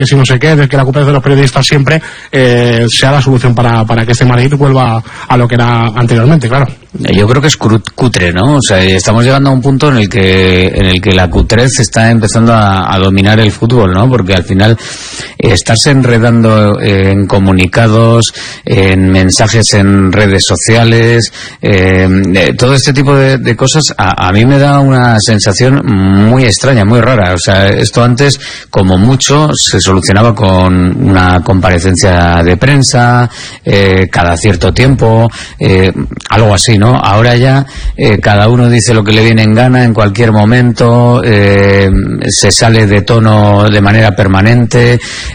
que si no sé qué, de que la culpa es de los periodistas siempre, sea la solución para que este Madrid vuelva a lo que era anteriormente, claro. Yo creo que es cutre, ¿no? O sea, estamos llegando a un punto en el que la cutrez está empezando a dominar el fútbol, ¿no? Porque al final estarse enredando en comunicados, en mensajes en redes sociales, todo este tipo de cosas, a mí me da una sensación muy extraña, muy rara. O sea, esto antes, como mucho, se solucionaba con una comparecencia de prensa, cada cierto tiempo, algo así, ¿no? Ahora ya cada uno dice lo que le viene en gana en cualquier momento, se sale de tono de manera permanente,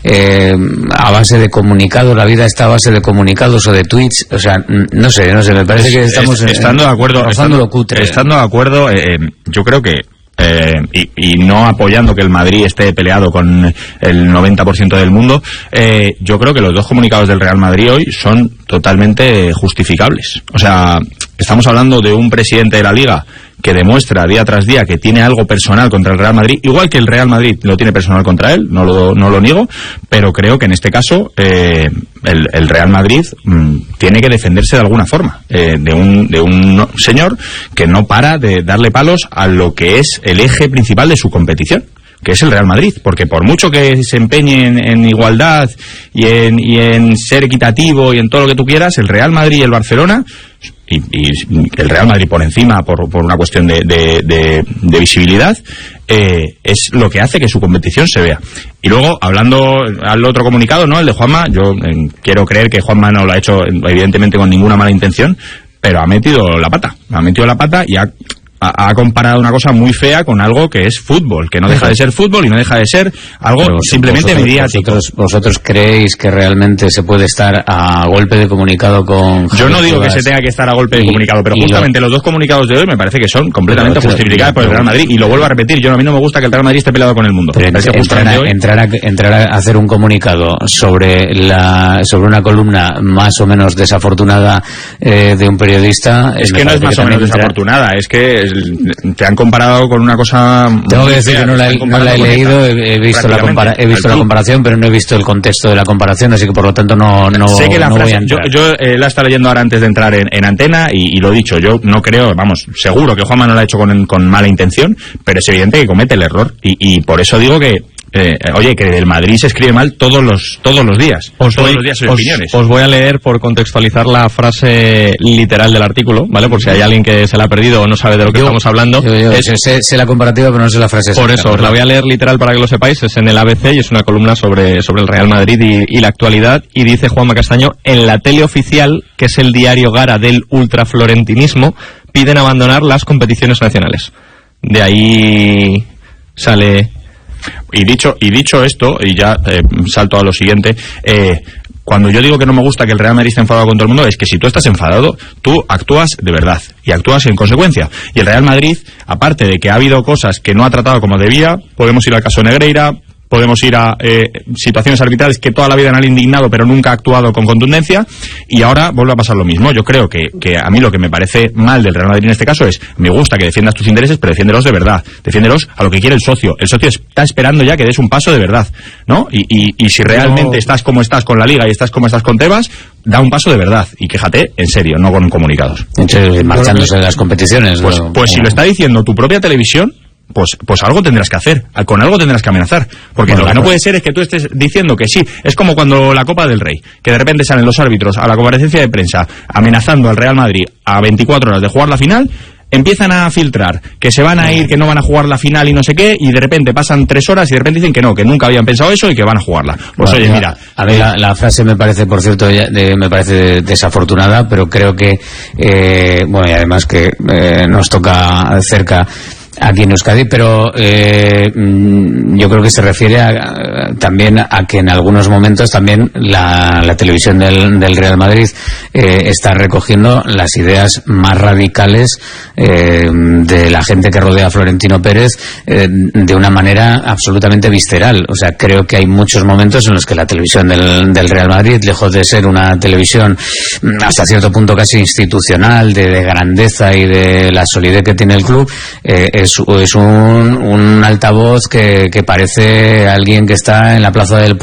a base de comunicados, la vida está a base de comunicados o de tweets, o sea, no sé, me parece que estamos estando de acuerdo, estando de acuerdo, yo creo que y no apoyando que el Madrid esté peleado con el 90% del mundo, yo creo que los dos comunicados del Real Madrid hoy son totalmente justificables. O sea, estamos hablando de un presidente de la Liga que demuestra día tras día que tiene algo personal contra el Real Madrid, igual que el Real Madrid lo tiene personal contra él, no lo niego, pero creo que en este caso el Real Madrid tiene que defenderse de alguna forma de un señor que no para de darle palos a lo que es el eje principal de su competición, que es el Real Madrid, porque por mucho que se empeñe en igualdad y en ser equitativo y en todo lo que tú quieras, el Real Madrid y el Barcelona, y el Real Madrid por encima por una cuestión de visibilidad, es lo que hace que su competición se vea. Y luego, hablando al otro comunicado, ¿no? El de Juanma, yo quiero creer que Juanma no lo ha hecho evidentemente con ninguna mala intención, pero ha metido la pata y ha comparado una cosa muy fea con algo que es fútbol, que no deja de ser fútbol y no deja de ser algo simplemente mediático. ¿Vosotros creéis que realmente se puede estar a golpe de comunicado con Javier? Yo no digo que se tenga que estar a golpe de comunicado, pero justamente los dos comunicados de hoy me parece que son completamente justificados por el Real Madrid, y lo vuelvo a repetir, a mí no me gusta que el Real Madrid esté peleado con el mundo. Pero entrar a hacer un comunicado sobre una columna más o menos desafortunada de un periodista... Es que no es más o menos desafortunada, es que te han comparado con una cosa... Tengo que decir que no la he leído, he visto la comparación, pero no he visto el contexto de la comparación, así que por lo tanto no sé que la no frase, voy a entrar. Yo la estaba leyendo ahora antes de entrar en antena y lo he dicho, yo no creo, seguro que Juanma no lo ha hecho con mala intención, pero es evidente que comete el error y por eso digo que que el Madrid se escribe mal todos los días. Todos los días hay opiniones. Os voy a leer, por contextualizar, la frase literal del artículo, ¿vale? Por si hay alguien que se la ha perdido o no sabe de lo que estamos hablando. Sé la comparativa, pero no sé la frase. Por eso, os la voy a leer literal para que lo sepáis. Es en el ABC y es una columna sobre el Real Madrid y la actualidad. Y dice Juanma Castaño: en la tele oficial, que es el diario Gara del ultraflorentinismo, piden abandonar las competiciones nacionales. De ahí sale... Y dicho esto, y ya salto a lo siguiente, cuando yo digo que no me gusta que el Real Madrid esté enfadado con todo el mundo, es que si tú estás enfadado, tú actúas de verdad y actúas en consecuencia. Y el Real Madrid, aparte de que ha habido cosas que no ha tratado como debía, podemos ir al caso Negreira, podemos ir a situaciones arbitrales que toda la vida han indignado pero nunca ha actuado con contundencia, y ahora vuelve a pasar lo mismo. Yo creo que a mí lo que me parece mal del Real Madrid en este caso es, me gusta que defiendas tus intereses, pero defiéndelos de verdad, defiéndelos a lo que quiere el socio está esperando ya que des un paso de verdad, ¿no? Y si realmente estás como estás con la Liga y estás como estás con Tebas, da un paso de verdad y quéjate en serio, no con comunicados. Entonces, marchándose de las competiciones, pues si lo está diciendo tu propia televisión, pues algo tendrás que hacer, con algo tendrás que amenazar, porque lo que no puede ser es que tú estés diciendo que sí. Es como cuando la Copa del Rey, que de repente salen los árbitros a la comparecencia de prensa amenazando al Real Madrid a 24 horas de jugar la final, empiezan a filtrar que se van a ir, que no van a jugar la final y no sé qué, y de repente pasan 3 horas y de repente dicen que nunca habían pensado eso y que van a jugarla. Pues oye, mira... A ver, la frase me parece, por cierto, me parece desafortunada, pero creo que, y además que nos toca cerca aquí en Euskadi, pero yo creo que se refiere también a que en algunos momentos también la televisión del Real Madrid está recogiendo las ideas más radicales de la gente que rodea a Florentino Pérez de una manera absolutamente visceral. O sea, creo que hay muchos momentos en los que la televisión del Real Madrid, lejos de ser una televisión hasta cierto punto casi institucional, de grandeza y de la solidez que tiene el club, es un altavoz que parece alguien que está en la plaza del